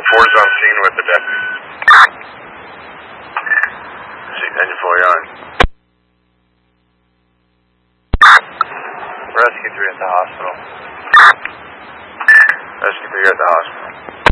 4's on scene with the deputy. Engine 4, you're on. Rescue 3 at the hospital. Rescue 3 at the hospital.